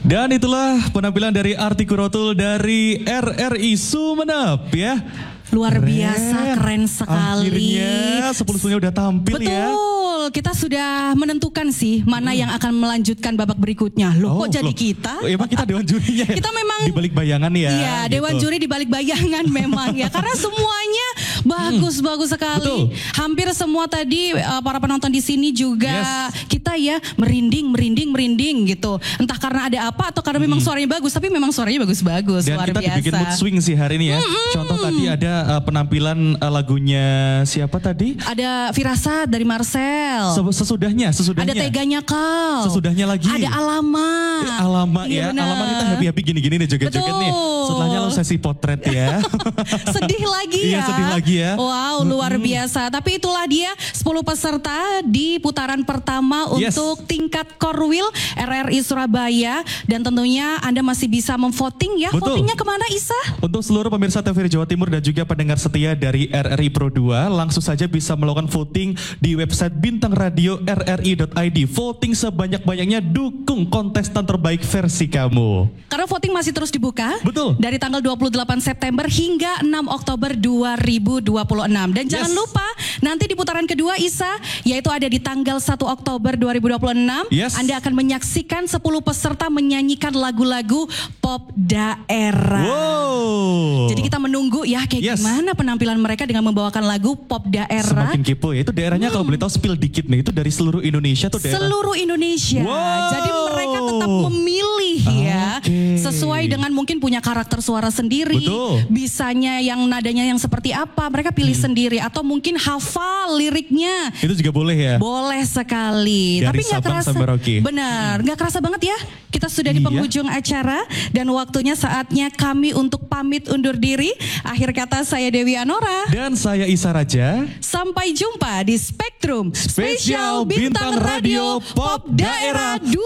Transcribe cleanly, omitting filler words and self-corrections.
Dan itulah penampilan dari Arti Kurotul dari RRI Sumeneb ya. Luar biasa, keren sekali. Akhirnya 10 semuanya udah tampil. Betul, ya. Kita sudah menentukan sih mana yang akan melanjutkan babak berikutnya. Loh, kok jadi kita? Emang kita dewan jurinya ya? Kita memang di balik bayangan ya. Iya, dewan gitu. juri di balik bayangan memang ya. Karena semuanya bagus sekali. Betul. Hampir semua tadi para penonton di sini juga kita ya merinding gitu. Entah karena ada apa atau karena memang suaranya bagus, tapi memang suaranya bagus-bagus. Dan luar kita biasa. dibikin mood swing sih hari ini ya. Contoh tadi ada penampilan lagunya siapa tadi? Ada Firasat dari Marcel. Sesudahnya. Ada Teganya Kau. Sesudahnya lagi. Ada Alamak. Alamak Iya, ya. benar. Alamak kita happy gini-gini nih joget-joget nih. Setelahnya lo sesi potret ya. Sedih lagi ya. Iya, sedih lagi ya. Wow, luar biasa. Tapi itulah dia 10 peserta di putaran pertama untuk tingkat Korwil RRI Surabaya. Dan tentunya Anda masih bisa memvoting ya. Betul. Votingnya kemana Isa? Untuk seluruh pemirsa TVRI Jawa Timur dan juga pendengar setia dari RRI Pro 2, langsung saja bisa melakukan voting di website Bintang Radio RRI.id. Voting sebanyak-banyaknya, dukung kontestan terbaik versi kamu. Karena voting masih terus dibuka. Betul. Dari tanggal 28 September hingga 6 Oktober 2026. Dan jangan lupa nanti di putaran kedua Isa, yaitu ada di tanggal 1 Oktober 2026. Anda akan menyaksikan 10 peserta menyanyikan lagu-lagu pop daerah. Wow. Jadi kita menunggu ya kayak gimana penampilan mereka dengan membawakan lagu pop daerah. Semakin kepo ya, itu daerahnya kalau boleh tahu spill dikit nih, itu dari seluruh Indonesia tuh daerah. Seluruh Indonesia. Wow. Jadi mereka tetap memilih ya. Sesuai dengan mungkin punya karakter suara sendiri. Betul. Bisanya yang nadanya yang seperti apa, mereka pilih sendiri. Atau mungkin hafal liriknya. Itu juga boleh ya? Boleh sekali. Dari Tapi gak Sabang kerasa. sampai Merauke. Benar, gak kerasa banget ya. Kita sudah di penghujung acara. Dan waktunya saatnya kami untuk pamit undur diri. Akhir kata saya Dewi Anora. Dan saya Isa Raja. Sampai jumpa di Spektrum Spesial Bintang Radio Pop Daerah